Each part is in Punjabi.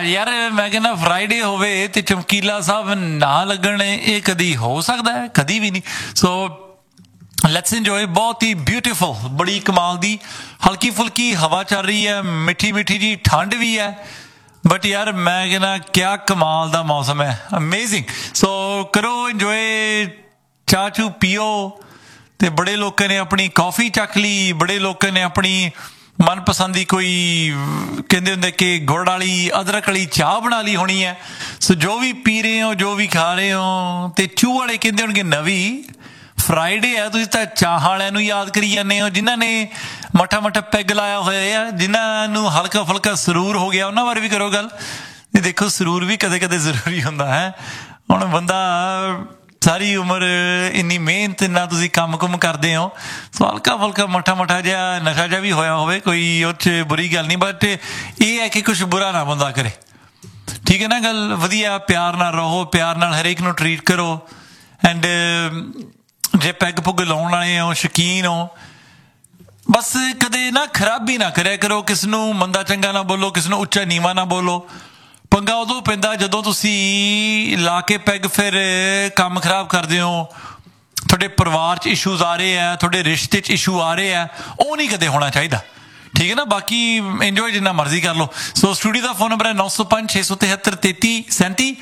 ਯਾਰ ਮੈਂ ਕਹਿੰਦਾ ਫਰਾਈਡੇ ਹੋਵੇ ਤੇ ਚਮਕੀਲਾ ਸਾਹਿਬ ਨਾ ਲੱਗਣ, ਇਹ ਕਦੀ ਹੋ ਸਕਦਾ ਹੈ? ਕਦੀ ਵੀ ਨਹੀਂ। So let's enjoy. ਬਹੁਤ ਹੀ ਬਿਊਟੀਫੁਲ, ਬੜੀ ਕਮਾਲ ਦੀ ਹਲਕੀ ਫੁਲਕੀ ਹਵਾ ਚੱਲ ਰਹੀ ਹੈ, ਮਿੱਠੀ ਮਿੱਠੀ ਜੀ ਠੰਡ ਵੀ ਹੈ, ਬਟ ਯਾਰ ਮੈਂ ਕਹਿੰਦਾ ਕਿਆ ਕਮਾਲ ਦਾ ਮੌਸਮ ਹੈ, ਅਮੇਜ਼ਿੰਗ। ਸੋ ਕਰੋ ਇੰਜੋਏ, ਚਾਹ ਚੂ ਪੀਓ। ਤੇ ਬੜੇ ਲੋਕਾਂ ਨੇ ਆਪਣੀ ਕੌਫੀ ਚੱਕ ਲਈ, ਬੜੇ ਲੋਕਾਂ ਨੇ ਆਪਣੀ ਮਨਪਸੰਦ ਦੀ ਕੋਈ ਕਹਿੰਦੇ ਹੁੰਦੇ ਕਿ ਗੁੜ ਵਾਲੀ ਅਦਰਕ ਵਾਲੀ ਚਾਹ ਬਣਾ ਲਈ ਹੋਣੀ ਹੈ। ਸੋ ਜੋ ਵੀ ਪੀ ਰਹੇ ਹੋ, ਜੋ ਵੀ ਖਾ ਰਹੇ ਹੋ, ਤੇ ਚੂਹ ਵਾਲੇ ਕਹਿੰਦੇ ਹੋਣਗੇ ਨਵੀਂ ਫਰਾਈਡੇ ਹੈ, ਤੁਸੀਂ ਤਾਂ ਚਾਹ ਵਾਲਿਆਂ ਨੂੰ ਯਾਦ ਕਰੀ ਜਾਂਦੇ ਹੋ, ਜਿਨ੍ਹਾਂ ਨੇ ਮੱਠਾ ਮੱਠਾ ਪੈਗ ਲਾਇਆ ਹੋਇਆ ਆ, ਜਿਨ੍ਹਾਂ ਨੂੰ ਹਲਕਾ ਫੁਲਕਾ ਸਰੂਰ ਹੋ ਗਿਆ, ਉਹਨਾਂ ਬਾਰੇ ਵੀ ਕਰੋ ਗੱਲ। ਤੇ ਦੇਖੋ ਸਰੂਰ ਵੀ ਕਦੇ ਕਦੇ ਜ਼ਰੂਰੀ ਹੁੰਦਾ ਹੈ। ਹੁਣ ਬੰਦਾ ਸਾਰੀ ਉਮਰ ਇੰਨੀ ਮਿਹਨਤ ਨਾਲ ਤੁਸੀਂ ਕੰਮ ਕੁਮ ਕਰਦੇ ਹੋ, ਸੋ ਹਲਕਾ ਫੁਲਕਾ ਮੱਠਾ ਮੱਠਾ ਜਿਹਾ ਨਸ਼ਾ ਜਿਹਾ ਵੀ ਹੋਇਆ ਹੋਵੇ, ਕੋਈ ਉਹ 'ਚ ਬੁਰੀ ਗੱਲ ਨਹੀਂ, ਬਟ ਇਹ ਹੈ ਕਿ ਕੁਛ ਬੁਰਾ ਨਾ ਬੰਦਾ ਕਰੇ, ਠੀਕ ਹੈ ਨਾ ਗੱਲ। ਵਧੀਆ ਪਿਆਰ ਨਾਲ ਰਹੋ, ਪਿਆਰ ਨਾਲ ਹਰੇਕ ਨੂੰ ਟਰੀਟ ਕਰੋ। ਐਂਡ ਜੇ ਪੈਗ ਪੁੱਗ ਲਾਉਣ ਵਾਲੇ ਹੋ, ਸ਼ੌਕੀਨ ਹੋ, ਬਸ ਕਦੇ ਨਾ ਖਰਾਬੀ ਨਾ ਕਰਿਆ ਕਰੋ, ਕਿਸ ਨੂੰ ਮੰਦਾ ਚੰਗਾ ਨਾ ਬੋਲੋ, ਕਿਸ ਨੂੰ ਉੱਚਾ ਨੀਵਾਂ ਨਾ ਬੋਲੋ। ਪੰਗਾ ਉਦੋਂ ਪੈਂਦਾ ਜਦੋਂ ਤੁਸੀਂ ਲਾ ਕੇ ਪੈਗ ਫਿਰ ਕੰਮ ਖਰਾਬ ਕਰਦੇ ਹੋ, ਤੁਹਾਡੇ ਪਰਿਵਾਰ 'ਚ ਇਸ਼ੂਜ਼ ਆ ਰਹੇ ਆ, ਤੁਹਾਡੇ ਰਿਸ਼ਤੇ 'ਚ ਇਸ਼ੂ ਆ ਰਹੇ ਆ, ਉਹ ਨਹੀਂ ਕਦੇ ਹੋਣਾ ਚਾਹੀਦਾ, ਠੀਕ ਹੈ ਨਾ। ਬਾਕੀ ਇੰਜੋਏ ਜਿੰਨਾ ਮਰਜ਼ੀ ਕਰ ਲਓ। ਸੋ ਸਟੂਡੀਓ ਦਾ ਫੋਨ ਨੰਬਰ ਹੈ 905 673 3337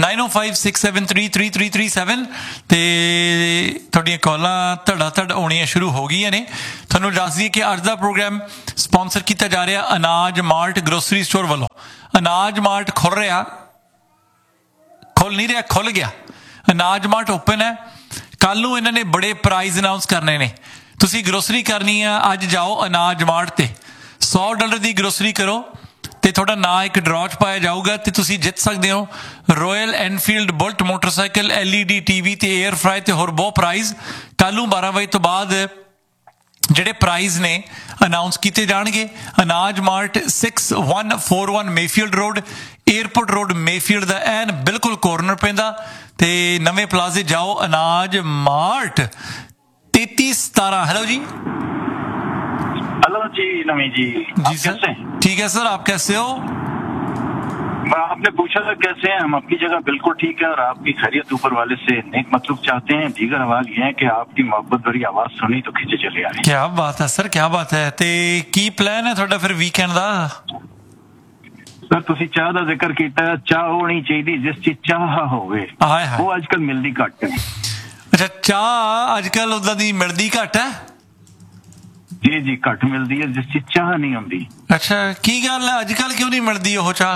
9056733337 ਤੇ ਤੁਹਾਡੀਆਂ ਕਾਲਾਂ ਧੜਾ ਧੜ ਆਉਣੀਆਂ ਸ਼ੁਰੂ ਹੋ ਗਈਆਂ ਨੇ। ਤੁਹਾਨੂੰ ਦੱਸ ਦਈਏ ਕਿ ਅੱਜ ਦਾ ਪ੍ਰੋਗਰਾਮ ਸਪਾਂਸਰ ਕੀਤਾ ਜਾ ਰਿਹਾ ਅਨਾਜ ਮਾਰਟ ਗਰੋਸਰੀ ਸਟੋਰ ਵੱਲੋਂ। ਅਨਾਜ ਮਾਰਟ ਖੁੱਲ ਨਹੀਂ ਰਿਹਾ, ਖੁੱਲ ਗਿਆ। ਅਨਾਜ ਮਾਰਟ ਓਪਨ ਹੈ। ਕੱਲ ਨੂੰ ਇਹਨਾਂ ਨੇ ਬੜੇ ਪ੍ਰਾਈਜ਼ ਅਨਾਊਂਸ ਕਰਨੇ ਨੇ। ਤੁਸੀਂ ਗਰੋਸਰੀ ਕਰਨੀ ਆ, ਅੱਜ ਜਾਓ ਅਨਾਜ ਮਾਰਟ ਤੇ $100 ਦੀ ਗਰੋਸਰੀ ਕਰੋ ਤੇ ਤੁਹਾਡਾ ਨਾਂ ਇੱਕ ਡਰਾਅ 'ਚ ਪਾਇਆ ਜਾਊਗਾ ਤੇ ਤੁਸੀਂ ਜਿੱਤ ਸਕਦੇ ਹੋ royal Enfield bullet motorcycle, LED TV ਤੇ 에ਅਰ ਫਰਾਈ ਤੇ ਹੋਰ ਬਹੁਤ ਪ੍ਰਾਈਜ਼। ਕੱਲ ਨੂੰ 12 ਵਜੇ ਤੋਂ ਬਾਅਦ ਜਿਹੜੇ ਪ੍ਰਾਈਜ਼ ਨੇ ਅਨਾਊਂਸ ਕੀਤੇ ਜਾਣਗੇ। ਅਨਾਜ mart 6141 Mayfield road, airport road Mayfield ਦਾ ਐਨ ਬਿਲਕੁਲ ਕੋਰਨਰ ਪੈਂਦਾ ਤੇ ਨਵੇਂ ਪਲਾਜ਼ੇ ਜਾਓ ਅਨਾਜ ਮਾਰਟ 3317। हेलो जी। हेलो जी नवी जी सर ठीक है सर, आप कैसे हो? आपने पूछा था कैसे हैं हम। अपनी जगह बिल्कुल ठीक है और आपकी खैरियत ऊपर वाले से नेक मतलब चाहते हैं। दीगर सवाल ये है कि आपकी मोहब्बत भरी आवाज सुनी तो खिंचे चले आए। क्या बात है सर, क्या बात है। ते की प्लान है ਤੁਹਾਡਾ ਫਿਰ ਵੀਕਐਂਡ ਦਾ? ਸਰ ਤੁਸੀਂ ਚਾਹ ਦਾ ਜ਼ਿਕਰ ਕੀਤਾ, ਚਾਹ ਹੋਣੀ ਚਾਹੀਦੀ ਜਿਸ ਚ ਚਾਹ ਹੋਵੇ, ਉਹ ਅੱਜ ਕੱਲ ਮਿਲਦੀ ਘੱਟ ਹੈ। ਅੱਛਾ, ਚਾਹ ਅੱਜ ਕੱਲ ਉਦਾਂ ਦੀ ਮਿਲਦੀ ਘੱਟ ਹੈ? ਜੀ ਜੀ ਘੱਟ ਮਿਲਦੀ ਹੈ ਜਿਸ ਚ ਚਾਹ ਨਹੀਂ ਹੁੰਦੀ। ਅੱਛਾ, ਕੀ ਗੱਲ ਹੈ ਅੱਜ ਕੱਲ ਕਿਉਂ ਨਹੀਂ ਮਿਲਦੀ ਉਹ ਚਾਹ?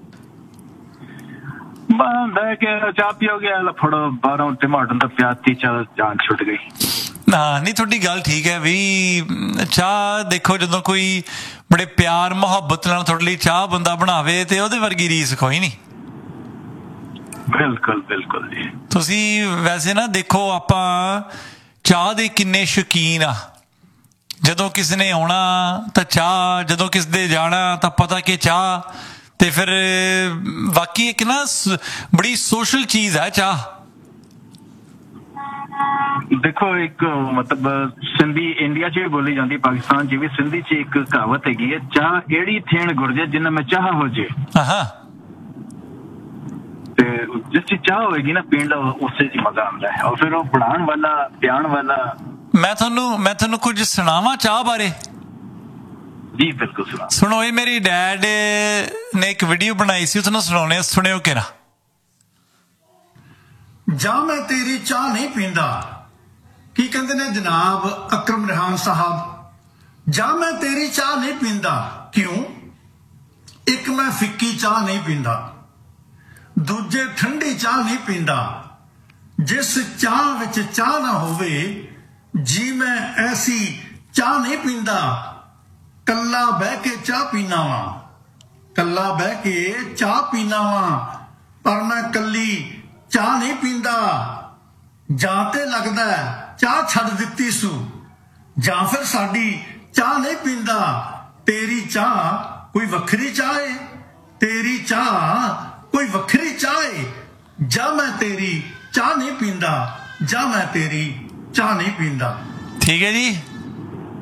ਬਹਿ ਕੇ ਚਾਹ ਪੀਓਗੇ, ਫੜੋ ਬਾਹਰੋਂ ਟਮਾਟਰ ਦਾ ਪਿਆਜ਼ ਦੀ ਚਾਹ, ਜਾਨ ਛੁੱਟ ਗਈ। ਹਾਂ ਨਹੀਂ, ਤੁਹਾਡੀ ਗੱਲ ਠੀਕ ਹੈ ਵੀ ਚਾਹ ਦੇਖੋ ਜਦੋਂ ਕੋਈ ਬੜੇ ਪਿਆਰ ਮੁਹੱਬਤ ਨਾਲ ਤੁਹਾਡੇ ਲਈ ਚਾਹ ਬੰਦਾ ਬਣਾਵੇ ਤੇ ਉਹਦੇ ਵਰਗੀ ਰੀਸ ਕੋਈ ਨਹੀਂ। ਬਿਲਕੁਲ ਬਿਲਕੁਲ ਜੀ। ਤੁਸੀਂ ਵੈਸੇ ਨਾ ਦੇਖੋ, ਆਪਾਂ ਚਾਹ ਦੇ ਕਿੰਨੇ ਸ਼ੌਕੀਨ ਆ। ਜਦੋਂ ਕਿਸੇ ਨੇ ਆਉਣਾ ਤਾਂ ਚਾਹ, ਜਦੋਂ ਕਿਸੇ ਦੇ ਜਾਣਾ ਤਾਂ ਪਤਾ ਕਿ ਚਾਹ। ਤੇ ਫਿਰ ਬਾਕੀ ਇੱਕ ਨਾ ਬੜੀ ਸੋਸ਼ਲ ਚੀਜ਼ ਹੈ ਚਾਹ। ਦੇਖੋ ਇੱਕ ਮਤਲਬ ਸਿੰਧੀ ਇੰਡੀਆ 'ਚ ਵੀ ਬੋਲੀ ਜਾਂਦੀ, ਪਾਕਿਸਤਾਨ 'ਚ ਵੀ ਸਿੰਧੀ 'ਚ ਇੱਕ ਕਹਾਵਤ ਹੈਗੀ ਹੈ, ਚਾਹ ਏੜੀ ਥੇਣ ਗੁਰਜੇ ਜਿੰਨਾ ਮੈਂ ਚਾਹ ਹੋ ਜੇ। ਤੇ ਜਿਸ 'ਚ ਚਾਹ ਹੋਏਗੀ ਨਾ ਪੀਣ ਦਾ, ਉਸੇ 'ਚ ਮਜ਼ਾ ਆਉਂਦਾ ਹੈ। ਔਰ ਫਿਰ ਉਹ ਬਣਾਉਣ ਵਾਲਾ, ਪਿਆਉਣ ਵਾਲਾ। ਮੈਂ ਤੁਹਾਨੂੰ ਕੁਝ ਸੁਣਾਵਾਂ ਚਾਹ ਬਾਰੇ? ਜੀ ਬਿਲਕੁਲ ਸੁਣੋ। ਇਹ ਮੇਰੀ ਡੈਡ ਨੇ ਇੱਕ ਵੀਡੀਓ ਬਣਾਈ ਸੀ, ਤੁਹਾਨੂੰ ਸੁਣਾਉਣੇ, ਸੁਣਿਓ ਕਿਹੜਾ। ਜਾਂ ਮੈਂ ਤੇਰੀ ਚਾਹ ਨਹੀਂ ਪੀਂਦਾ, ਕੀ ਕਹਿੰਦੇ ਨੇ ਜਨਾਬ ਅਕਰਮ ਰਿਹਾਨ ਸਾਹਿਬ। ਜਾਂ ਮੈਂ ਤੇਰੀ ਚਾਹ ਨਹੀਂ ਪੀਂਦਾ, ਕਿਉਂ? ਇੱਕ ਮੈਂ ਫਿੱਕੀ ਚਾਹ ਨਹੀਂ ਪੀਂਦਾ, ਦੂਜੇ ਠੰਡੀ ਚਾਹ ਨਹੀਂ ਪੀਂਦਾ। ਜਿਸ ਚਾਹ ਵਿੱਚ ਚਾਹ ਨਾ ਹੋਵੇ ਜੀ ਮੈਂ ਐਸੀ ਚਾਹ ਨਹੀਂ ਪੀਂਦਾ। ਕੱਲਾ ਬਹਿ ਕੇ ਚਾਹ ਪੀਣਾ ਵਾਂ, ਕੱਲਾ ਬਹਿ ਕੇ ਚਾਹ ਪੀਣਾ ਵਾਂ, ਪਰ ਮੈਂ ਕੱਲੀ ਚਾਹ ਨਹੀਂ ਪੀਂਦਾ। ਜਾਂ ਤੇ ਲੱਗਦਾ ਚਾਹ ਛੱਡ ਦਿੱਤੀ ਸੂ, ਜਾਂ ਫਿਰ ਸਾਡੀ ਚਾਹ ਨਹੀਂ ਪੀਂਦਾ। ਤੇਰੀ ਚਾਹ ਕੋਈ ਵੱਖਰੀ ਚਾਹ ਏ, ਤੇਰੀ ਚਾਹ ਕੋਈ ਵੱਖਰੀ ਚਾਹ ਏ। ਜਾਂ ਮੈਂ ਤੇਰੀ ਚਾਹ ਨਹੀਂ ਪੀਂਦਾ, ਜਾਂ ਮੈਂ ਤੇਰੀ ਚਾਹ ਨਹੀਂ ਪੀਂਦਾ। ਠੀਕ ਹੈ ਜੀ। ਜਾਂ ਮੈਂ ਤੇਰੀ ਚਾਹ ਨਹੀਂ ਪੀਂਦਾ, ਕਿਉਂ? ਇੱਕ ਮੈਂ ਫਿੱਕੀ ਚਾਹ ਨਹੀਂ ਪੀਂਦਾ, ਦੂਜੇ ਠੰਡੀ ਚਾਹ ਨਹੀਂ ਪੀਂਦਾ। ਜਿਸ ਚਾਹ ਵਿੱਚ ਚਾਹ ਨਾ ਹੋਵੇ ਜੀ ਮੈਂ ਐਸੀ ਚਾਹ ਨਹੀਂ ਪੀਂਦਾ। ਕੱਲਾ ਬਹਿ ਕੇ ਚਾਹ ਪੀਣਾ ਵਾਂ, ਕੱਲਾ ਬਹਿ ਕੇ ਚਾਹ ਪੀਣਾ ਵਾਂ, ਪਰ ਮੈਂ ਕੱਲੀ ਚਾਹ ਨਹੀਂ ਪੀਂਦਾ। ਜਾਂ ਫਿਰ ਸਾਡੀ ਚਾਹ ਨਹੀਂ ਪੀਂਦਾ। ਤੇਰੀ ਚਾਹ ਕੋਈ ਵੱਖਰੀ ਚਾਹ ਏ, ਤੇਰੀ ਚਾਹ ਕੋਈ ਵੱਖਰੀ ਚਾਹ ਏ। ਜਾਂ ਮੈਂ ਤੇਰੀ ਚਾਹ ਨਹੀਂ ਪੀਂਦਾ, ਜਾਂ ਮੈਂ ਤੇਰੀ ਚਾਹ ਨਹੀਂ ਪੀਂਦਾ। ਠੀਕ ਹੈ ਜੀ।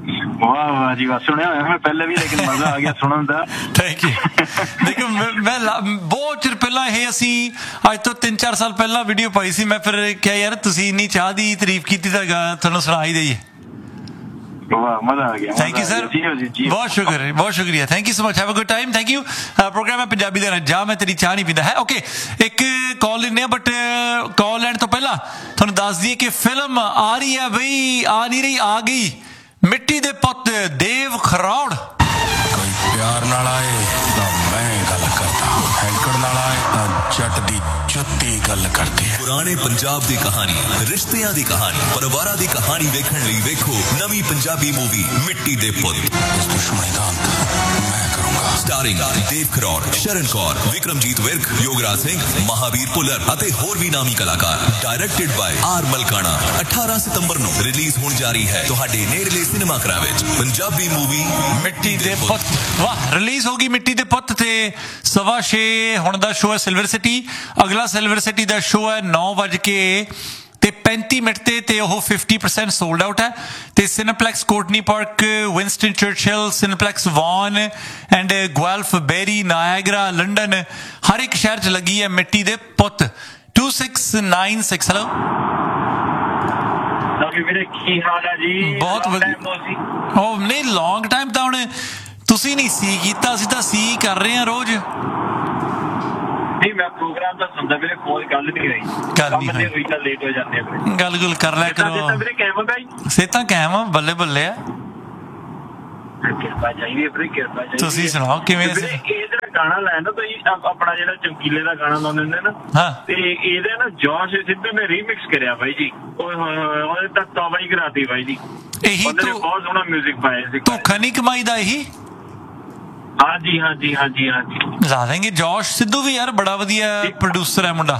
ਵਾਹ ਵਾਹ ਜੀ ਵਾਹ, ਸੁਣਿਆ ਹੋਇਆ ਮੈਂ ਪਹਿਲੇ ਵੀ, ਲੇਕਿਨ ਮਜ਼ਾ ਆ ਗਿਆ ਸੁਣਨ ਦਾ। Thank you. ਦੇਖੋ ਮੈਂ ਬਹੁਤ ਚਿਰ ਪਹਿਲਾਂ ਇਹ ਅਸੀਂ ਅੱਜ ਤੋਂ 3-4 ਸਾਲ ਪਹਿਲਾਂ ਵੀਡੀਓ ਪਾਈ ਸੀ, ਮੈਂ ਫਿਰ ਕਿਹਾ ਯਾਰ ਤੁਸੀਂ ਇੰਨੀ ਚਾਹ ਦੀ ਤਾਰੀਫ ਕੀਤੀ ਤਾਂ ਤੁਹਾਨੂੰ ਸੁਣਾ ਹੀ ਦਈਏ। ਵਾਹ ਮਜ਼ਾ ਆ ਗਿਆ। ਥੈਂਕ ਯੂ ਸਰ, ਬਹੁਤ ਸ਼ੁਕਰੀਆ, ਬਹੁਤ ਸ਼ੁਕਰੀਆ। Thank you so much, have a good time. Thank you. Programme ਹੈ ਪੰਜਾਬੀ ਦਾ ਜਾ ਮੈਂ ਤੇਰੀ ਚਾਹ ਨਹੀਂ ਪੀਂਦਾ ਹੈ। ਓਕੇ, ਇੱਕ ਕਾਲ ਲੈਂਦੇ ਆ, ਬਟ ਕਾਲ ਲੈਣ ਤੋਂ ਪਹਿਲਾਂ ਤੁਹਾਨੂੰ ਦੱਸ ਦਈਏ ਕਿ ਫਿਲਮ ਆ ਰਹੀ ਹੈ ਬਈ, ਆ ਨਹੀਂ ਰਹੀ, ਆ ਗਈ, ਮਿੱਟੀ ਦੇ ਪੁੱਤ ਦੇਵ ਖਰੋੜ। ਕੋਈ ਪਿਆਰ ਨਾਲ ਆਏ ਤਾਂ ਮੈਂ ਗੱਲ ਕਰਦਾ, ਹੈਂਕੜ ਨਾਲ ਆਏ ਤਾਂ ਜੱਟ ਦੀ ਜੁੱਤੀ ਗੱਲ ਕਰਦੇ ਆ। ਪੁਰਾਣੇ ਪੰਜਾਬ ਦੀ ਕਹਾਣੀ, ਰਿਸ਼ਤਿਆਂ ਦੀ ਕਹਾਣੀ, ਪਰਿਵਾਰਾਂ ਦੀ ਕਹਾਣੀ ਵੇਖਣ ਲਈ ਵੇਖੋ ਨਵੀਂ ਪੰਜਾਬੀ ਮੂਵੀ ਮਿੱਟੀ ਦੇ ਪੁੱਤ। ਇਸ ਦੁਸ਼ਮਣੀ ਦਾ ਅੰਤ ਮੈਂ ਕਰੂੰਗਾ। ਸਟਾਰਿੰਗ ਦੇਵ ਖਰੋੜ, ਸ਼ਰਨ ਕੌਰ, ਵਿਕਰਮਜੀਤ ਵਿਰਕ, ਯੋਗਰਾਜ ਸਿੰਘ, ਮਹਾਵੀਰ ਭੁੱਲਰ ਅਤੇ ਹੋਰ ਵੀ ਨਾਮੀ ਕਲਾਕਾਰ। Directed ਬਾय R Malkana. 18 ਸਤੰਬਰ ਨੂੰ ਰਿਲੀਜ਼ ਹੋਣ ਜਾ ਰਹੀ ਹੈ ਤੁਹਾਡੇ ਨੇੜਲੇ ਸਿਨੇਮਾ ਘਰਾਂ ਵਿੱਚ ਪੰਜਾਬੀ ਮੂਵੀ ਮਿੱਟੀ ਦੇ ਪੁੱਤ। ਵਾਹ, ਰਿਲੀਜ਼ ਹੋ ਗਈ ਮਿੱਟੀ ਦੇ ਪੁੱਤ ਤੇ 6:15 ਹੁਣ ਦਾ ਸ਼ੋਅ ਹੈ ਸਿਲਵਰ ਸਿਟੀ। ਅਗਲਾ ਸਿਲਵਰ ਸਿਟੀ ਦਾ ਸ਼ੋਅ ਹੈ 9:35 ਤੇ ਉਹ 50% ਸੋਲਡ ਆਊਟ ਹੈ। ਤੇ ਸਿਨੇਪਲੈਕਸ Courtney park, Winston Churchill, ਸਿਨੇਪਲੈਕਸ won and ਗੁਆਲਫ berry, Niagara, London, ਹਰ ਇੱਕ ਸ਼ਹਿਰ 'ਚ ਲੱਗੀ ਹੈ ਮਿੱਟੀ ਦੇ ਪੁੱਤ। 2696 ਹੈਲੋ ਵੀਰੇ, ਕੀ ਹਾਲ ਹੈ ਜੀ? ਬਹੁਤ ਵਧੀਆ। ਉਹ ਨਹੀਂ, ਲੌਂਗ ਟਾਈਮ ਤਾਂ ਹੁਣ ਤੁਸੀਂ ਨਹੀਂ ਸੀ ਕੀਤਾ, ਅਸੀਂ ਤਾਂ ਸੀ ਕਰ ਰਹੇ ਹਾਂ ਰੋਜ਼। ਨਹੀਂ, ਮੈਂ ਪ੍ਰੋਗਰਾਮ ਤਾਂ ਸੁਣਦਾ ਵੀਰੇ, ਕੋਈ ਗੱਲ ਨਹੀਂ ਰਹੀ, ਕੰਮ ਤੇ ਹੋਈ ਤਾਂ ਲੇਟ ਹੋ ਜਾਂਦੇ ਆ। ਗੱਲ ਗੁੱਲ ਕਰ ਲਿਆ ਕਰੋ ਵੀਰੇ। ਕੈਮ ਭਾਈ ਸਿਹਤਾਂ ਕਾਇਮ, ਬੱਲੇ ਬੱਲੇ ਆ। ਕਿਰਪਾ ਚਾਹੀਦੀ ਵੀਰੇ, ਕਿਰਪਾ ਚਾਹੀਦੀ। ਤੁਸੀਂ ਸੁਣਾਓ ਕਿਵੇਂ? ਇਹ ਜਿਹੜਾ ਗਾਣਾ ਲਾਇਆ ਨਾ ਤੁਸੀਂ, ਆਪਣਾ ਜਿਹੜਾ ਚਮਕੀਲੇ ਦਾ ਗਾਣਾ ਲਾਉਂਦੇ ਹੁੰਦੇ ਨਾ, ਹਾਂ, ਤੇ ਇਹਦੇ ਨਾ ਜੋਸ਼ ਸਿੱਧੂ ਨੇ ਰੀਮਿਕਸ ਕਰਿਆ ਬਾਈ ਜੀ। ਉਹਨੇ ਤਾਂ ਤੌਬਾ ਹੀ ਕਰਾਤੀ ਬਾਈ ਜੀ। ਇਹੀ ਬਹੁਤ ਸੋਹਣਾ ਮਿਊਜ਼ਿਕ ਪਾਇਆ ਸੀ। ਧੋਖਾ ਨਹੀਂ ਕਮਾਈ ਦਾ ਇਹੀ। ਹਾਂਜੀ ਹਾਂਜੀ ਹਾਂਜੀ ਹਾਂਜੀ, ਲਾ ਦੇਂਗੇ। ਜੋਸ਼ ਸਿੱਧੂ ਵੀ ਯਾਰ ਬੜਾ ਵਧੀਆ ਪ੍ਰੋਡਿਊਸਰ ਹੈ ਮੁੰਡਾ।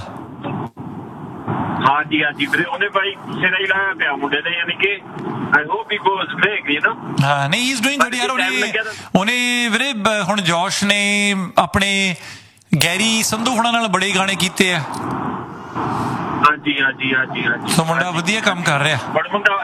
ਹਾਂਜੀ ਹਾਂਜੀ ਵੀਰੇ, ਉਹਨੇ ਬਾਈ ਸਿਰਾ ਹੀ ਲਾਇਆ ਪਿਆ ਮੁੰਡੇ ਨੇ, ਯਾਨੀ ਕਿ I hope he goes big, you know. ਹਾਂ, ਨਹੀਂ, ਹੀ ਇਜ਼ ਡੂਇੰਗ ਗੁੱਡ ਯਾਰ। ਉਹਨੇ ਵੀਰੇ ਹੁਣ ਜੋਸ਼ ਨੇ ਆਪਣੇ ਗੈਰੀ ਸੰਧੂ ਹੁਣਾਂ ਨਾਲ ਬੜੇ ਗਾਣੇ ਕੀਤੇ ਆ। ਹਾਂਜੀ ਹਾਂਜੀ ਹਾਂਜੀ ਹਾਂਜੀ, ਸੋ ਮੁੰਡਾ ਵਧੀਆ ਕੰਮ ਕਰ ਰਿਹਾ। ਬੜਾ ਮੁੰਡਾ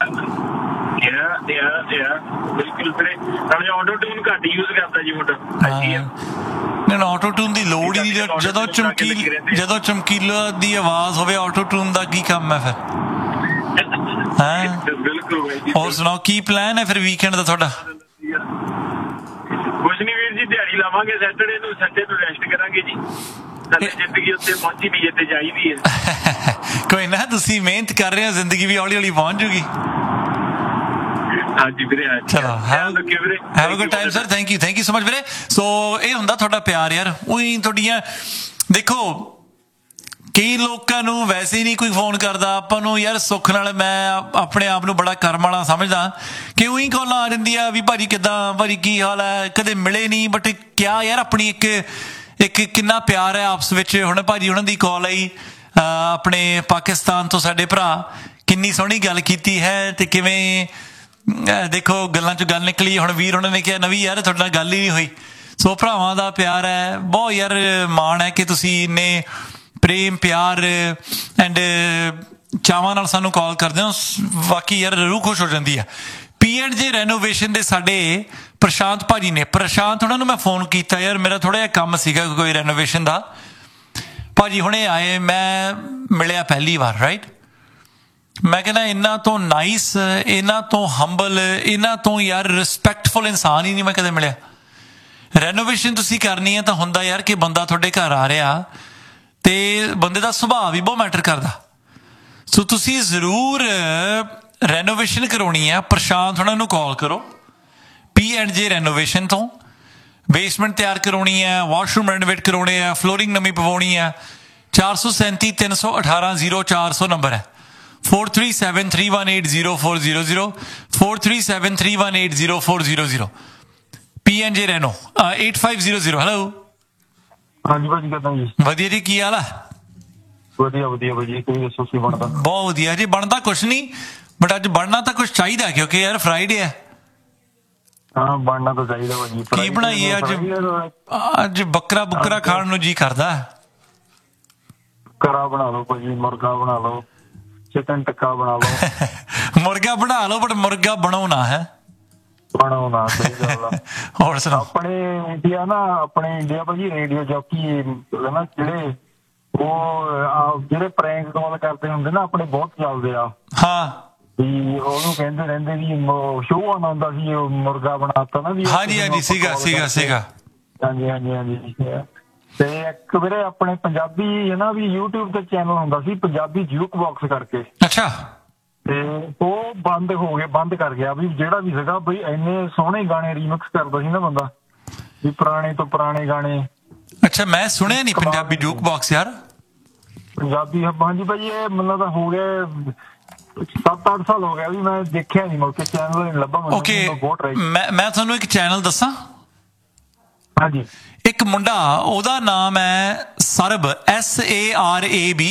ਬਿਲਕੁਲ ਵੀਰੇ। ਨਾਲੇ ਆਟੋ ਟਿਊਨ ਘੱਟ ਯੂਜ਼ ਕਰਦਾ ਜੀ ਮੁੰਡਾ। ਨਹੀਂ, ਆਟੋ ਟਿਊਨ ਦੀ ਲੋੜ ਹੀ ਨਹੀਂ। ਜਦੋਂ ਚਮਕੀਲਾ ਦੀ ਆਵਾਜ਼ ਹੋਵੇ, ਆਟੋ ਟਿਊਨ ਦਾ ਕੀ ਕੰਮ ਹੈ ਫਿਰ? ਹਾਂ, ਬਿਲਕੁਲ ਬਾਈ ਜੀ। ਹੋਰ ਸੁਣਾਓ, ਕੀ ਪਲਾਨ ਹੈ ਫਿਰ ਵੀਕਐਂਡ ਦਾ ਤੁਹਾਡਾ? ਕੁਝ ਨਹੀਂ ਵੀਰ ਜੀ, ਦਿਹਾੜੀ ਲਾਵਾਂਗੇ ਸੈਟਰਡੇ ਨੂੰ, ਸੰਡੇ ਨੂੰ ਰੈਸਟ ਕਰਾਂਗੇ ਜੀ। ਜ਼ਿੰਦਗੀ ਉੱਤੇ ਪਹੁੰਚੀ ਨਹੀਂ ਜਿੱਥੇ ਚਾਹੀਦੀ ਹੈ। ਕੋਈ ਨਾ, ਤੁਸੀਂ ਮਿਹਨਤ ਕਰ ਰਹੇ ਹੋ, ਜ਼ਿੰਦਗੀ ਵੀ ਹੌਲੀ ਹੌਲੀ ਪਹੁੰਚ ਜੂਗੀ। ਹਾਂਜੀ ਵੀਰੇ, ਚਲੋ, have a good time sir. Thank you so much ਵੀਰੇ। ਸੋ ਇਹ ਹੁੰਦਾ ਤੁਹਾਡਾ ਪਿਆਰ ਯਾਰ। ਉਹੀ ਤੁਹਾਡੀਆਂ ਦੇਖੋ, ਕਈ ਲੋਕਾਂ ਨੂੰ ਵੈਸੇ ਹੀ ਨਹੀਂ ਕੋਈ ਫੋਨ ਕਰਦਾ ਆਪਾਂ ਨੂੰ ਯਾਰ। ਸੁੱਖ ਨਾਲ ਮੈਂ ਆਪਣੇ ਆਪ ਨੂੰ ਬੜਾ ਕਰਮ ਵਾਲਾ ਸਮਝਦਾ ਕਿ ਉਹੀ ਕਾਲਾਂ ਆ ਜਾਂਦੀ ਆ ਵੀ ਭਾਜੀ ਕਿੱਦਾਂ, ਭਾਜੀ ਕੀ ਹਾਲ ਹੈ, ਕਦੇ ਮਿਲੇ ਨਹੀਂ। ਬਟ ਕਿਆ ਯਾਰ, ਆਪਣੀ ਇੱਕ ਕਿੰਨਾ ਪਿਆਰ ਹੈ ਆਪਸ ਵਿੱਚ। ਹੁਣ ਭਾਜੀ ਉਹਨਾਂ ਦੀ ਕਾਲ ਆਈ ਆਪਣੇ ਪਾਕਿਸਤਾਨ ਤੋਂ, ਸਾਡੇ ਭਰਾ, ਕਿੰਨੀ ਸੋਹਣੀ ਗੱਲ ਕੀਤੀ ਹੈ। ਤੇ ਕਿਵੇਂ ਦੇਖੋ ਗੱਲਾਂ 'ਚ ਗੱਲ ਨਿਕਲੀ। ਹੁਣ ਵੀਰ ਉਹਨਾਂ ਨੇ ਕਿਹਾ ਨਵੀਂ ਯਾਰ ਤੁਹਾਡੇ ਨਾਲ ਗੱਲ ਹੀ ਨਹੀਂ ਹੋਈ। ਸੋ ਭਰਾਵਾਂ ਦਾ ਪਿਆਰ ਹੈ ਬਹੁਤ ਯਾਰ। ਮਾਣ ਹੈ ਕਿ ਤੁਸੀਂ ਇੰਨੇ ਪ੍ਰੇਮ ਪਿਆਰ ਐਂਡ ਚਾਵਾਂ ਨਾਲ ਸਾਨੂੰ ਕਾਲ ਕਰਦੇ ਹੋ। ਬਾਕੀ ਯਾਰ ਰੂਹ ਖੁਸ਼ ਹੋ ਜਾਂਦੀ ਆ। P&J ਰੈਨੋਵੇਸ਼ਨ ਦੇ ਸਾਡੇ ਪ੍ਰਸ਼ਾਂਤ ਭਾਜੀ ਨੇ। ਪ੍ਰਸ਼ਾਂਤ ਉਹਨਾਂ ਨੂੰ ਮੈਂ ਫੋਨ ਕੀਤਾ ਯਾਰ, ਮੇਰਾ ਥੋੜਾ ਜਿਹਾ ਕੰਮ ਸੀਗਾ ਕੋਈ ਰੈਨੋਵੇਸ਼ਨ ਦਾ। ਭਾਜੀ ਹੁਣੇ ਆਏ, ਮੈਂ ਮਿਲਿਆ ਪਹਿਲੀ ਵਾਰ, ਰਾਈਟ। ਮੈਂ ਕਹਿੰਦਾ ਇਹਨਾਂ ਤੋਂ ਨਾਈਸ, ਇਹਨਾਂ ਤੋਂ ਹੰਬਲ, ਇਹਨਾਂ ਤੋਂ ਯਾਰ ਰਿਸਪੈਕਟਫੁਲ ਇਨਸਾਨ ਹੀ ਨਹੀਂ ਮੈਂ ਕਦੇ ਮਿਲਿਆ। ਰੈਨੋਵੇਸ਼ਨ ਤੁਸੀਂ ਕਰਨੀ ਹੈ ਤਾਂ ਹੁੰਦਾ ਯਾਰ ਕਿ ਬੰਦਾ ਤੁਹਾਡੇ ਘਰ ਆ ਰਿਹਾ ਤੇ ਬੰਦੇ ਦਾ ਸੁਭਾਅ ਵੀ ਬਹੁਤ ਮੈਟਰ ਕਰਦਾ। ਸੋ ਤੁਸੀਂ ਜ਼ਰੂਰ ਰੈਨੋਵੇਸ਼ਨ ਕਰਾਉਣੀ ਹੈ, ਪ੍ਰਸ਼ਾਂਤ ਉਹਨਾਂ ਨੂੰ ਕਾਲ ਕਰੋ। P&J ਰੈਨੋਵੇਸ਼ਨ ਤੋਂ ਬੇਸਮੈਂਟ ਤਿਆਰ ਕਰਾਉਣੀ ਹੈ, ਵਾਸ਼ਰੂਮ ਰੈਨੋਵੇਟ ਕਰਾਉਣੇ ਆ, ਫਲੋਰਿੰਗ ਨਵੀਂ ਪਵਾਉਣੀ ਹੈ। 437 318 0400 ਨੰਬਰ ਹੈ। 4373180400 4373180400 P&J ਰੈਨੋ 8500। ਹੈਲੋ, ਹਾਂਜੀ ਭਾਜੀ, ਕਿੱਦਾਂ ਜੀ? ਵਧੀਆ ਜੀ, ਕੀ ਹਾਲ ਆ? ਵਧੀਆ ਵਧੀਆ ਭਾਜੀ, ਤੁਸੀਂ ਦੱਸੋ ਕੀ ਬਣਦਾ? ਬਹੁਤ ਵਧੀਆ ਜੀ। ਬਣਦਾ ਕੁਛ ਨਹੀਂ, ਬਟ ਅੱਜ ਬਣਨਾ ਤਾਂ ਕੁਛ ਚਾਹੀਦਾ ਕਿਉਂਕਿ ਯਾਰ ਫਰਾਈਡੇ ਹੈ। ਹਾਂ, ਬਣਨਾ ਤਾਂ ਚਾਹੀਦਾ ਭਾਜੀ। ਕੀ ਬਣਾਈਏ ਅੱਜ? ਅੱਜ ਬੱਕਰਾ ਖਾਣ ਨੂੰ ਜੀ ਕਰਦਾ। ਬੱਕਰਾ ਬਣਾ ਲਓ ਭਾਜੀ, ਮੁਰਗਾ ਬਣਾ ਲਓ, ਚਿਕਨ ਟਿੱਕਾ ਬਣਾ ਲਓ। ਮੁਰਗਾ ਬਣਾ ਲਓ, ਬਟ ਮੁਰਗਾ ਬਣਾਉਣਾ ਹੈ। ਬਣੋ ਨਾ, ਸਹੀ ਗੱਲ ਆ। ਹੋਰ ਸੁਣਾਓ। ਆਪਣੇ ਇੰਡੀਆ ਭਾਜੀ ਰੇਡੀਓ ਜੌਕੀ ਨਾ ਜਿਹੜੇ ਉਹ ਜਿਹੜੇ ਪ੍ਰੈਂਕ ਕਾਲ ਕਰਦੇ ਹੁੰਦੇ ਨਾ ਆਪਣੇ ਬਹੁਤ ਚੱਲਦੇ ਆ। ਹਾਂ ਵੀ ਉਹਨੂੰ ਕਹਿੰਦੇ ਰਹਿੰਦੇ ਵੀ ਸ਼ੋਅ ਆਉਂਦਾ ਹੁੰਦਾ ਸੀ ਮੁਰਗਾ ਬਣਾਤਾ ਨਾ ਵੀ। ਹਾਂਜੀ ਸੀਗਾ। ਹਾਂਜੀ। ਤੇ ਇੱਕ ਵੀਰੇ ਆਪਣੇ ਪੰਜਾਬੀ ਹੈ ਨਾ ਵੀ YouTube ਤੇ ਚੈਨਲ ਹੁੰਦਾ ਸੀ ਪੰਜਾਬੀ ਜੂਕ ਬਾਕਸ ਕਰਕੇ। ਅੱਛਾ। ਤੇ ਉਹ ਬੰਦ ਕਰ ਗਿਆ ਵੀ ਜਿਹੜਾ ਵੀ ਸੀਗਾ ਬਈ ਇੰਨੇ ਸੋਹਣੇ ਗਾਣੇ ਰੀਮਿਕਸ ਕਰਦਾ ਸੀ ਨਾ ਬੰਦਾ ਵੀ ਪੁਰਾਣੇ ਤੋਂ ਪੁਰਾਣੇ ਗਾਣੇ। ਅੱਛਾ ਮੈਂ ਸੁਣਿਆ ਨਹੀਂ ਪੰਜਾਬੀ ਜੂਕ ਬਾਕਸ ਯਾਰ। ਪੰਜਾਬੀ ਹਾਂਜੀ ਭਾਜੀ ਇਹ ਮੈਨੂੰ ਤਾਂ ਹੋ ਗਿਆ 7-8 ਸਾਲ ਹੋ ਗਿਆ ਵੀ ਮੈਂ ਦੇਖਿਆ ਨਹੀਂ ਮੁੜ ਕੇ ਚੈਨਲ ਨਹੀਂ ਲੱਭਾ ਮੈਨੂੰ। ਓਕੇ ਮੈਂ ਤੁਹਾਨੂੰ ਇੱਕ ਚੈਨਲ ਦੱਸਾਂ। ਹਾਂਜੀ। ਇੱਕ ਮੁੰਡਾ ਉਹਦਾ ਨਾਮ ਹੈ ਸਰਬ SARAB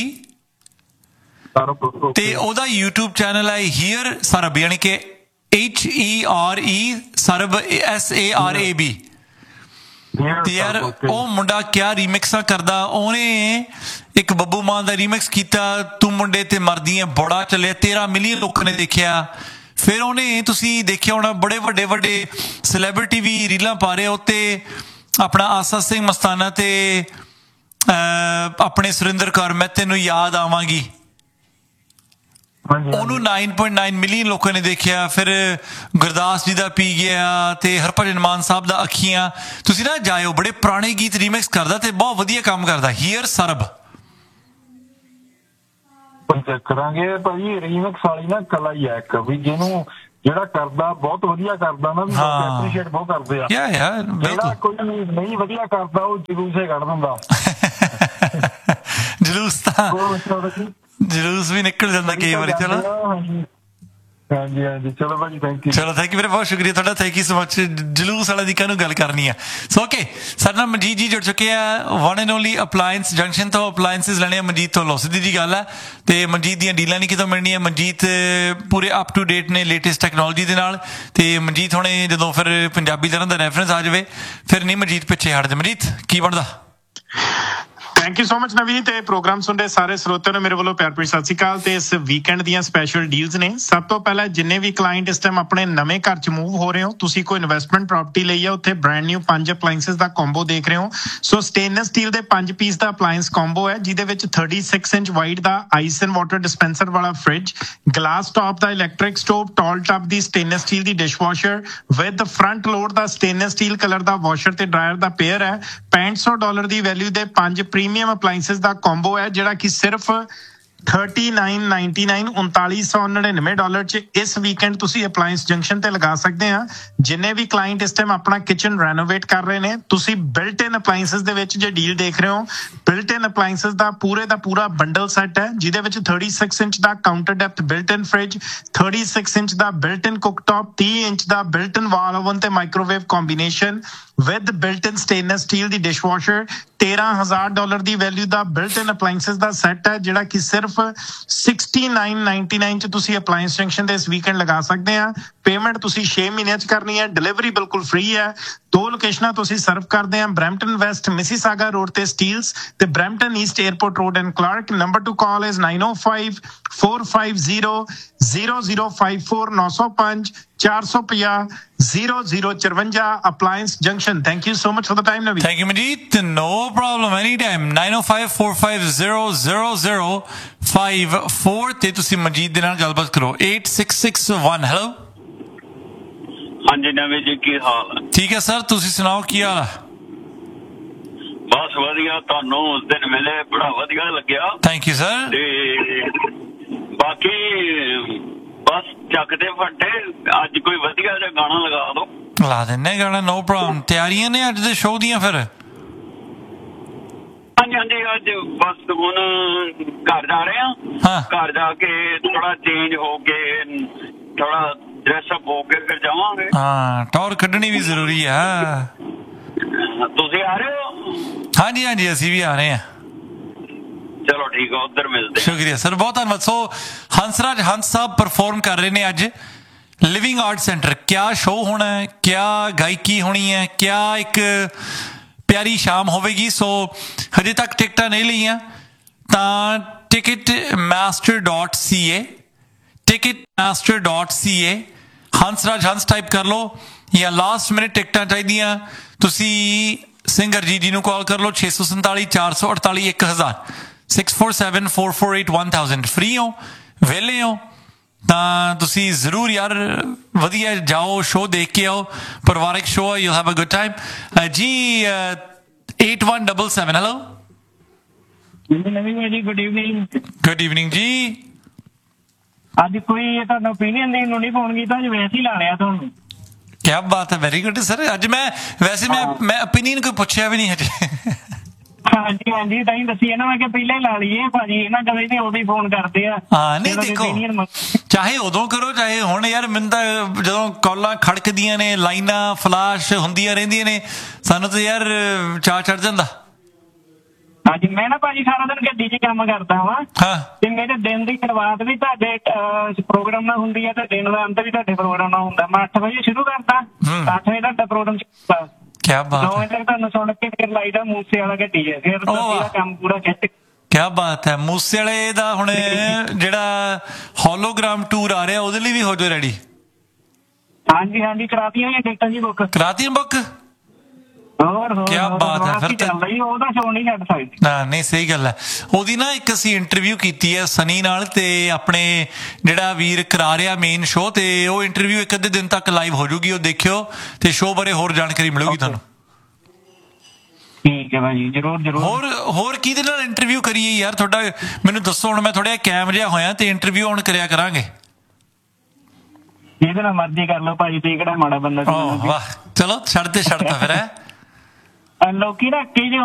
ਤੇ ਉਹਦਾ YouTube ਚੈਨਲ ਹੈ ਹੀਅਰ ਸਰਬ ਯਾਨੀ ਕਿ HERE ਸਰਬ SARAB। ਤੇ ਯਾਰ ਉਹ ਮੁੰਡਾ ਕਿਆ ਰੀਮਿਕਸਾਂ ਕਰਦਾ। ਉਹਨੇ ਇੱਕ ਬੱਬੂ ਮਾਨ ਦਾ ਰੀਮਿਕਸ ਕੀਤਾ ਤੂੰ ਮੁੰਡੇ ਤੇ ਮਰਦੀ ਹੈ ਬੜਾ ਚੱਲਿਆ 13 ਮਿਲੀਅਨ ਲੋਕਾਂ ਨੇ ਦੇਖਿਆ। ਫਿਰ ਉਹਨੇ ਤੁਸੀਂ ਦੇਖਿਆ ਹੋਣਾ ਬੜੇ ਵੱਡੇ ਸੈਲੀਬ੍ਰਿਟੀ ਵੀ ਰੀਲਾਂ ਪਾ ਰਹੇ ਉੱਤੇ ਆਪਣਾ ਆਸਾ ਸਿੰਘ ਮਸਤਾਨਾ ਤੇ ਆਪਣੇ ਸੁਰਿੰਦਰ ਕੌਰ ਮੈਂ ਤੈਨੂੰ ਯਾਦ ਆਵਾਂਗੀ। ਉਹਨੂੰ 9.9 ਮਿਲੀਅਨ ਲੋਕਾਂ ਨੇ ਦੇਖਿਆ। ਫਿਰ ਗੁਰਦਾਸ ਜੀ ਦਾ ਪੀ ਗਿਆ ਤੇ ਹਰਭਜਨ ਮਾਨ ਸਾਹਿਬ ਦਾ ਅੱਖੀਆਂ। ਤੁਸੀਂ ਨਾ ਜਾਇਓ ਬੜੇ ਪੁਰਾਣੇ ਗੀਤ ਰੀਮਿਕਸ ਕਰਦਾ ਤੇ ਬਹੁਤ ਵਧੀਆ ਕੰਮ ਕਰਦਾ ਹੀਅਰ ਸਰਬ। ਕਰਾਂਗੇ ਭਾਜੀ ਰੀਮਿਕਸ ਵਾਲੀ ਨਾ ਕਲਾ ਹੀ ਹੈ ਇੱਕ ਵੀ ਜਿਹਨੂੰ ਜਿਹੜਾ ਕਰਦਾ ਬਹੁਤ ਵਧੀਆ ਕਰਦਾ ਨਾ ਵੀ ਐਪਰੀਸ਼ੀਏਟ ਬਹੁਤ ਕਰਦੇ ਆ। ਜਿਹੜਾ ਕੋਈ ਨਹੀਂ ਵਧੀਆ ਕਰਦਾ ਉਹ ਜਲੂਸੇ ਕੱਢ ਦਿੰਦਾ। ਜਲੂਸ ਵੀ ਨਿਕਲ ਜਾਂਦਾ ਕਈ ਵਾਰੀ। ਚਲੋ ਹਾਂਜੀ ਚਲੋ ਭਾਜੀ ਥੈਂਕ ਯੂ। ਚਲੋ ਥੈਂਕ ਯੂ ਵੀਰੇ ਬਹੁਤ ਸ਼ੁਕਰੀਆ ਤੁਹਾਡਾ। Thank you so much. ਜਲੂਸ ਵਾਲਾ ਦੀ ਕਾਹਨੂੰ ਗੱਲ ਕਰਨੀ ਆ। ਸੋ ਓਕੇ ਸਾਡੇ ਨਾਲ ਮਨਜੀਤ ਜੀ ਜੁੜ ਚੁੱਕੇ ਆ one and only appliance junction ਤੋਂ। ਅਪਲਾਇੰਸਿਸ ਲੈਣੇ ਆ ਮਨਜੀਤ ਤੋਂ। ਲੋ ਸਿੱਧੀ ਜੀ ਗੱਲ ਹੈ ਤੇ ਮਨਜੀਤ ਦੀਆਂ ਡੀਲਾਂ ਨਹੀਂ ਕਿਤੋਂ ਮਿਲਣੀਆਂ। ਮਨਜੀਤ ਪੂਰੇ ਅਪ ਟੂ ਡੇਟ ਨੇ ਲੇਟੈਸਟ ਟੈਕਨੋਲੋਜੀ ਦੇ ਨਾਲ। ਤੇ ਮਨਜੀਤ ਹੁਣੇ ਜਦੋਂ ਫਿਰ ਪੰਜਾਬੀ ਤਰ੍ਹਾਂ ਦਾ ਰੈਫਰੈਂਸ ਆ ਜਾਵੇ ਫਿਰ ਨਹੀਂ ਮਨਜੀਤ ਪਿੱਛੇ ਹਟਦੇ। ਮਨਜੀਤ ਕੀ ਬਣਦਾ। ਥੈਂਕ ਯੂ ਸੋ ਮਚ ਨਵੀਨ। ਤੇ ਪ੍ਰੋਗਰਾਮ ਸੁਣ ਰਹੇ ਸਾਰੇ ਸਰੋਤਿਆਂ ਨੂੰ ਮੇਰੇ ਵੱਲੋਂ ਪਿਆਰ ਭਰੀ ਸਤਿ ਸ਼੍ਰੀ ਅਕਾਲ। ਤੇ ਇਸ ਵੀਕਐਂਡ ਦੀਆਂ ਸਪੈਸ਼ਲ ਡੀਲਸ ਨੇ। ਸਭ ਤੋਂ ਪਹਿਲਾਂ ਜਿੰਨੇ ਵੀ ਕਲਾਇੰਟ ਇਸ ਟਾਈਮ ਆਪਣੇ ਨਵੇਂ ਘਰ 'ਚ ਮੂਵ ਹੋ ਰਹੇ ਹੋ ਤੁਸੀਂ ਕੋਈ ਇਨਵੈਸਟਮੈਂਟ ਪ੍ਰਾਪਰਟੀ ਲਈ ਆ ਉੱਥੇ ਬ੍ਰੈਂਡ ਨਿਊ 5 ਅਪਲਾਇੰਸਿਸ ਦਾ ਕੰਬੋ ਦੇਖ ਰਹੇ ਹੋ। ਸੋ ਸਟੇਨਲੈਸ ਸਟੀਲ ਦੇ 5 ਪੀਸ ਦਾ ਅਪਲਾਇੰਸ ਕੰਬੋ ਹੈ ਜਿਹਦੇ ਵਿੱਚ 36 inch wide the ice and water dispenser ਵਾਲਾ fridge, glass top the electric stove, tall top the stainless steel the dishwasher with front load the stainless steel colour the washer ਤੇ ਡਰਾਇਰ ਦਾ ਪੇਅਰ ਹੈ। $65 ਦੀ ਵੈਲਿਊ ਦੇ 5 ਪ੍ਰੀਮੀਅਮ ਅਪਲਾਇੰਸਿਸ ਦਾ ਕੰਬੋ ਹੈ ਜਿਹੜਾ ਕਿ ਸਿਰਫ $39.99 $3999 ਚ ਇਸ ਵੀਕਐਂਡ ਤੁਸੀਂ ਅਪਲਾਇੰਸ ਜੰਕਸ਼ਨ ਤੇ ਲਗਾ ਸਕਦੇ ਆ। ਜਿੰਨੇ ਵੀ ਕਲਾਇੰਟ ਇਸ ਟਾਈਮ ਆਪਣਾ ਕਿਚਨ ਰੈਨੋਵੇਟ ਕਰ ਰਹੇ ਨੇ ਤੁਸੀਂ ਬਿਲਟ ਇਨ ਅਪਲਾਇੰਸਿਸ ਦੇ ਵਿੱਚ ਜੇ ਡੀਲ ਦੇਖ ਰਹੇ ਹੋ ਬਿਲਟ ਇਨ ਅਪਲਾਇੰਸਿਸ ਦਾ ਪੂਰਾ ਬੰਡਲ ਸੈੱਟ ਹੈ ਜਿਹਦੇ ਵਿੱਚ 36 ਇੰਚ ਦਾ ਕਾਊਂਟਰ ਡੈਪਥ ਬਿਲਟ ਇਨ ਫ੍ਰਿਜ, 36 ਇੰਚ ਦਾ ਬਿਲਟ ਇਨ ਕੁਕਟੌਪ, 30 ਇੰਚ ਦਾ ਬਿਲਟ ਇਨ ਵਾਲ ਓਵਨ ਤੇ microwave combination with built in stainless steel the dishwasher, $13,000 the value the built in appliances the set ਹੈ ਜਿਹੜਾ ਕਿ ਸਿਰਫ $69.99 ਚ ਤੁਸੀਂ ਅਪਲਾਇੰਸ ਜੰਕਸ਼ਨ ਦੇ ਇਸ ਵੀਕਐਂਡ ਲਗਾ ਸਕਦੇ ਆ। ਪੇਮੈਂਟ ਤੁਸੀਂ 6 ਮਹੀਨਿਆਂ ਚ ਕਰਨੀ ਹੈ। ਡਿਲੀਵਰੀ ਬਿਲਕੁਲ ਫ੍ਰੀ ਹੈ। 2 ਲੋਕੇਸ਼ਨਾਂ ਤੋਂ ਅਸੀਂ ਸਰਵ ਕਰਦੇ ਆ ਬਰੈਂਪਟਨ ਵੈਸਟ ਮਿਸੀਸਾਗਾ ਰੋਡ ਤੇ ਸਟੀਲਸ ਤੇ Brampton East airport road and Clark. Number two call is 905-450-0054 905 450 0054 Appliance Junction. Thank you so much for the time, Naveed. Thank you, Manjeet. No problem. Anytime. 905-450-0054 ਤੇ ਤੁਸੀਂ ਮਨਜੀਤ ਦੇ ਨਾਲ ਗੱਲਬਾਤ ਕਰੋ। 8661 ਹੈਲੋ। ਹਾਂਜੀ ਨਵੀਂ ਜੀ ਕੀ ਹਾਲ ਹੈ? ਠੀਕ ਹੈ ਸਰ ਤੁਸੀਂ ਸੁਣਾਓ ਕੀ ਹਾਲ ਹੈ? ਬਸ ਵਧੀਆ। ਤੁਹਾਨੂੰ ਉਸ ਦਿਨ ਮਿਲੇ ਬੜਾ ਵਧੀਆ ਲੱਗਿਆ। Thank you sir. ਤੇ ਬਾਕੀ ਬਸ ਚੱਕਦੇ ਫੱਟੇ ਅੱਜ ਕੋਈ ਵਧੀਆ ਜਿਹਾ ਗਾਣਾ ਲਗਾ ਦਿਓ। ਲਾ ਦਿੰਨੇ ਗਾਣਾ ਨੋ ਪ੍ਰੋਬਲਮ। ਤਿਆਰੀਆਂ ਨੇ ਅੱਜ ਦੇ ਸ਼ੋਅ ਦੀਆਂ ਫਿਰ? ਹਾਂਜੀ ਅੱਜ ਬਸ ਹੁਣ ਘਰ ਜਾ ਰਹੇ ਹਾਂ। ਘਰ ਜਾ ਕੇ ਥੋੜਾ ਚੇਂਜ ਹੋ ਕੇ ਥੋੜਾ ਡਰੈਸਅਪ ਹੋ ਕੇ ਫਿਰ ਜਾਵਾਂਗੇ। ਹਾਂ ਟੌਰ ਕੱਢਣੀ ਵੀ ਜ਼ਰੂਰੀ ਆ। ਤੁਸੀਂ ਆ ਰਹੇ ਹੋ? ਹਾਂਜੀ ਅਸੀਂ ਵੀ ਆ ਰਹੇ ਹਾਂ। ਚਲੋ ਠੀਕ ਆ ਉੱਧਰ ਮਿਲਦੇ। ਸ਼ੁਕਰੀਆ ਸਰ ਬਹੁਤ ਧੰਨਵਾਦ। ਸੋ ਹੰਸਰਾਜ ਹੰਸ ਸਾਹਿਬ ਪਰਫਾਰਮ ਕਰ ਰਹੇ ਨੇ ਅੱਜ ਲਿਵਿੰਗ ਆਰਟ ਸੈਂਟਰ। ਕਿਆ ਸ਼ੋਅ ਹੋਣਾ ਹੈ, ਕਿਆ ਗਾਇਕੀ ਹੋਣੀ ਹੈ, ਕਿਆ ਇੱਕ ਪਿਆਰੀ ਸ਼ਾਮ ਹੋਵੇਗੀ। ਸੋ ਹਜੇ ਤੱਕ ਟਿਕਟਾਂ ਨਹੀਂ ਲਈਆਂ ਤਾਂ ticketmaster.ca ਹੰਸਰਾਜ ਹੰਸ ਟਾਈਪ ਕਰ ਲਓ ਜਾਂ ਲਾਸਟ ਮਿੰਟ ਟਿਕਟਾਂ ਚਾਹੀਦੀਆਂ ਤੁਸੀਂ ਸਿੰਗਰ ਜੀ ਨੂੰ ਕਾਲ ਕਰ ਲਓ 647 448 1000 647-448-1000 ਫ੍ਰੀ ਹੋ ਵਿਹਲੇ ਹੋ ਤਾਂ ਤੁਸੀਂ ਜ਼ਰੂਰ ਯਾਰ ਵਧੀਆ ਜਾਓ ਸ਼ੋਅ ਦੇਖ ਕੇ ਆਓ ਪਰਿਵਾਰਿਕ show you have a good time ਜੀ 8177 ਹੈਲੋ ਨਵੀਂ ਜੀ ਗੁੱਡ ਈਵਨਿੰਗ ਜੀ ਅੱਜ ਕੋਈ ਤੁਹਾਨੂੰ ਓਪੀਨੀਅਨ ਦੇਣ ਨੂੰ ਨਹੀਂ ਫੋਨ ਕੀਤਾ ਅੱਜ ਵੈਸੇ ਹੀ ਲਾ ਲਿਆ ਤੁਹਾਨੂੰ ਕਿਆ ਬਾਤ ਹੈ ਵੈਰੀ ਗੁੱਡ ਸਰ ਅੱਜ ਮੈਂ ਵੈਸੇ ਮੈਂ ਓਪੀਨੀਅਨ ਕੋਈ ਪੁੱਛਿਆ ਵੀ ਨਹੀਂ ਹਜੇ ਹਾਂਜੀ ਤਾਂ ਹੀ ਦੱਸੀ ਨਾ ਮੈਂ ਕਿ ਪਹਿਲਾਂ ਹੀ ਲਾ ਲਈਏ ਭਾਜੀ ਇਹਨਾਂ ਕਦੇ ਤੇ ਉਦੋਂ ਹੀ ਫੋਨ ਕਰਦੇ ਆ ਹਾਂ ਨਹੀਂ ਦੇਖੋ ਚਾਹੇ ਉਦੋਂ ਕਰੋ ਚਾਹੇ ਹੁਣ ਯਾਰ ਮੈਨੂੰ ਤਾਂ ਜਦੋਂ ਕਾਲਾਂ ਖੜਕਦੀਆਂ ਨੇ ਲਾਈਨਾਂ ਫਲਾਸ਼ ਹੁੰਦੀਆਂ ਰਹਿੰਦੀਆਂ ਨੇ ਸਾਨੂੰ ਤਾਂ ਯਾਰ ਚਾਅ ਚੜ ਜਾਂਦਾ ਹਾਂਜੀ ਮੈਂ ਨਾ ਭਾਜੀ ਸਾਰਾ ਦਿਨ ਗੱਡੀ 'ਚ ਕੰਮ ਕਰਦਾ ਵਾਂ ਤੇ ਮੇਰੇ ਦਿਨ ਦੀ ਸ਼ੁਰੂਆਤ ਵੀ ਤੁਹਾਡੇ ਪ੍ਰੋਗਰਾਮ ਨਾਲ ਹੁੰਦੀ ਹੈ ਤੇ ਦਿਨ ਦਾ ਅੰਤ ਵੀ ਤੁਹਾਡੇ ਪ੍ਰੋਗਰਾਮ ਨਾਲ ਹੁੰਦਾ ਮੈਂ 8 ਵਜੇ ਸ਼ੁਰੂ ਕਰਦਾ 8 ਵਜੇ ਤੁਹਾਡਾ ਪ੍ਰੋਗਰਾਮ ਸ਼ੁਰੂ ਕਿਆ ਬਾਤ 9 ਵਜੇ ਤੱਕ ਤੁਹਾਨੂੰ ਸੁਣ ਕੇ ਫਿਰ ਲਾਈਦਾ ਮੂਸੇ ਵਾਲਾ ਗੱਡੀ 'ਚ ਫਿਰ ਕੰਮ ਪੂਰਾ ਖਿੱਚ ਕਿਆ ਬਾਤ ਹੈ ਮੂਸੇ ਵਾਲੇ ਦਾ ਹੁਣ ਜਿਹੜਾ ਹੋਲੋਗ੍ਰਾਮ ਟੂਰ ਆ ਰਿਹਾ ਉਹਦੇ ਲਈ ਵੀ ਹੋ ਜਾਓ ਰੈਡੀ ਹਾਂਜੀ ਕਰਾਤੀਆਂ ਟਿਕਟਾਂ ਜੀ ਬੁੱਕ ਕਰਾਤੀਆਂ ਬੁੱਕ ਕਿਆ ਬਾਤ ਹੈ ਫਿਰ ਉਹਦਾ ਸ਼ੋਅ ਨਹੀਂ ਛੱਡ ਸਕਦੇ ਨਹੀਂ ਸਹੀ ਗੱਲ ਹੈ ਉਹਦੀ ਨਾ ਇੱਕ ਅਸੀਂ ਇੰਟਰਵਿਊ ਕੀਤੀ ਹੈ ਸਨੀ ਨਾਲ ਤੇ ਆਪਣੇ ਜਿਹੜਾ ਵੀਰ ਕਰਾ ਰਿਹਾ ਮੇਨ ਸ਼ੋਅ ਤੇ ਉਹ ਇੰਟਰਵਿਊ ਇੱਕ ਅੱਧੇ ਦਿਨ ਤੱਕ ਲਾਈਵ ਹੋ ਜੂਗੀ ਉਹ ਦੇਖਿਓ ਤੇ ਸ਼ੋਅ ਬਾਰੇ ਹੋਰ ਜਾਣਕਾਰੀ ਮਿਲੂਗੀ ਤੁਹਾਨੂੰ ਠੀਕ ਹੈ ਭਾਜੀ ਜਰੂਰ ਹੋਰ ਕਿਹਦੇ ਨਾਲ ਇੰਟਰਵਿਊ ਕਰੀਏ ਯਾਰ ਤੁਹਾਡਾ ਮੈਨੂੰ ਦੱਸੋ ਹੁਣ ਮੈਂ ਥੋੜਾ ਕੈਮ ਜਿਹਾ ਹੋਇਆ ਤੇ ਇੰਟਰਵਿਊ ਹੁਣ ਕਰਿਆ ਕਰਾਂਗੇ ਜਿਹਦੇ ਨਾਲ ਮਰਜ਼ੀ ਕਰ ਲਓ ਭਾਜੀ ਤੇ ਕਿਹੜਾ ਮਾੜਾ ਬੰਦਾ ਵਾਹ ਚਲੋ ਛੱਡਤਾ ਫਿਰ ਹੈ ਲੋਕੀ ਨਾ ਕਈ